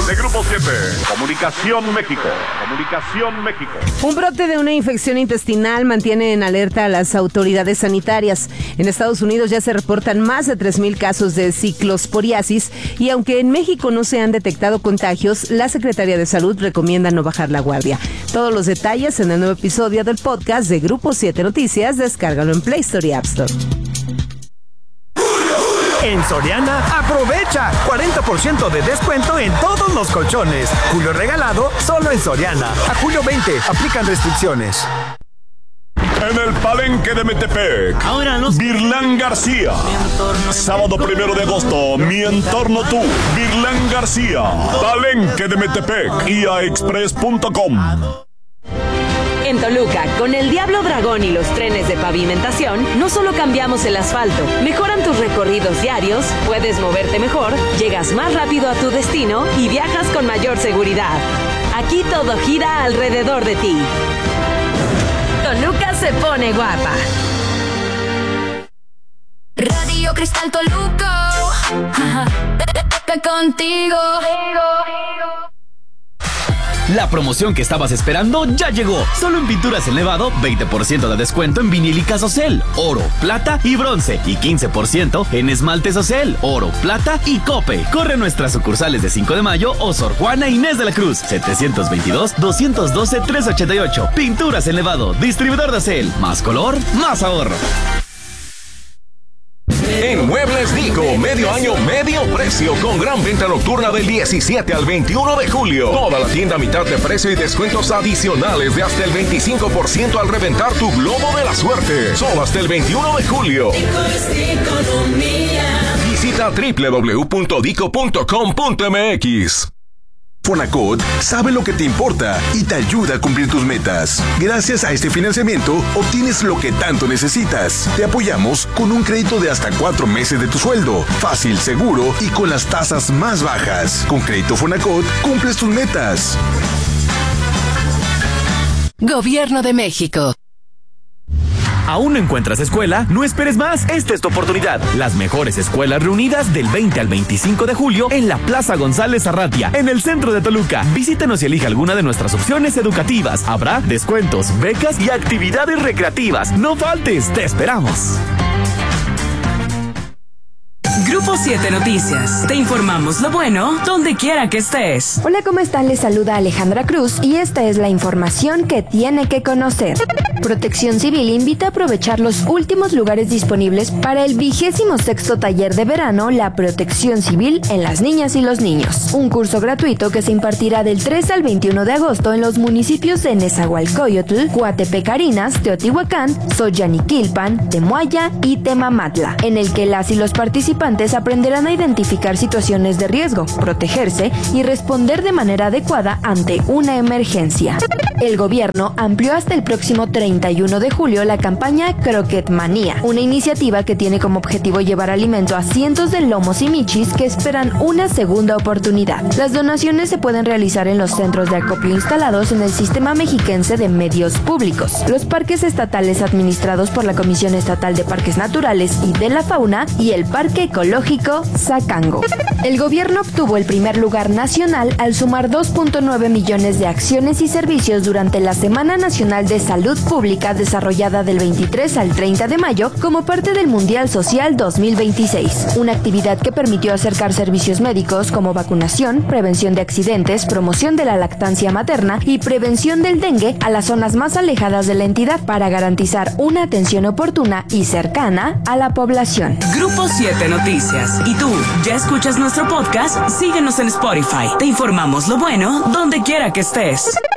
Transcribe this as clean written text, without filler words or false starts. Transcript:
de Grupo 7. Comunicación México. Un brote de una infección intestinal mantiene en alerta a las autoridades sanitarias. En Estados Unidos ya se reportan más de 3,000 casos de ciclosporiasis y aunque en México no se han detectado contagios, la Secretaría de Salud recomienda no bajar la guardia. Todos los detalles en el nuevo episodio del podcast de Grupo 7 Noticias. Descárgalo en Play Store y App Store. En Soriana, aprovecha 40% de descuento en todos los colchones. Julio regalado, solo en Soriana. A julio 20, aplican restricciones. En el Palenque de Metepec, Virlán García. Sábado 1 de agosto, Mi Entorno Tú, Virlán García. Palenque de Metepec, iaexpress.com. En Toluca, con el Diablo Dragón y los trenes de pavimentación, no solo cambiamos el asfalto, mejoran tus recorridos diarios, puedes moverte mejor, llegas más rápido a tu destino y viajas con mayor seguridad. Aquí todo gira alrededor de ti. Toluca se pone guapa. Radio Cristal Toluca, contigo. La promoción que estabas esperando ya llegó. Solo en Pinturas El Nevado, 20% de descuento en vinílicas Ocel, oro, plata y bronce. Y 15% en esmaltes Ocel, oro, plata y cope. Corre a nuestras sucursales de 5 de Mayo o Sor Juana Inés de la Cruz, 722-212-388. Pinturas El Nevado, distribuidor de Ocel. Más color, más ahorro. En Muebles Dico, medio año, medio precio, con gran venta nocturna del 17 al 21 de julio. Toda la tienda a mitad de precio y descuentos adicionales de hasta el 25% al reventar tu globo de la suerte. Solo hasta el 21 de julio. Visita www.dico.com.mx. Fonacot sabe lo que te importa y te ayuda a cumplir tus metas. Gracias a este financiamiento, obtienes lo que tanto necesitas. Te apoyamos con un crédito de hasta 4 meses de tu sueldo. Fácil, seguro y con las tasas más bajas. Con Crédito Fonacot, cumples tus metas. Gobierno de México. ¿Aún no encuentras escuela? No esperes más, esta es tu oportunidad. Las mejores escuelas reunidas del 20 al 25 de julio en la Plaza González Arratia, en el centro de Toluca. Visítanos y elija alguna de nuestras opciones educativas. Habrá descuentos, becas y actividades recreativas. No faltes, te esperamos. Grupo 7 Noticias. Te informamos lo bueno donde quiera que estés. Hola, ¿cómo están? Les saluda Alejandra Cruz y esta es la información que tiene que conocer. Protección Civil invita a aprovechar los últimos lugares disponibles para el 26º taller de verano La Protección Civil en las niñas y los niños. Un curso gratuito que se impartirá del 3 al 21 de agosto en los municipios de Nezahualcóyotl, Coatepec Arenas, Teotihuacán, Xoyaniquilpan, Temuaya y Temamatla, en el que las y los participantes aprenderán a identificar situaciones de riesgo, protegerse y responder de manera adecuada ante una emergencia. El gobierno amplió hasta el próximo 31 de julio la campaña Croquetmanía, una iniciativa que tiene como objetivo llevar alimento a cientos de lomos y michis que esperan una segunda oportunidad. Las donaciones se pueden realizar en los centros de acopio instalados en el Sistema Mexiquense de Medios Públicos, los parques estatales administrados por la Comisión Estatal de Parques Naturales y de la Fauna y el Parque Ecológico Zacango. El gobierno obtuvo el primer lugar nacional al sumar 2.9 millones de acciones y servicios durante la Semana Nacional de Salud Pública desarrollada del 23 al 30 de mayo como parte del Mundial Social 2026, una actividad que permitió acercar servicios médicos como vacunación, prevención de accidentes, promoción de la lactancia materna y prevención del dengue a las zonas más alejadas de la entidad para garantizar una atención oportuna y cercana a la población. Grupo 7 Noticias. ¿Y tú, ya escuchas nuestro podcast? Síguenos en Spotify. Te informamos lo bueno donde quiera que estés.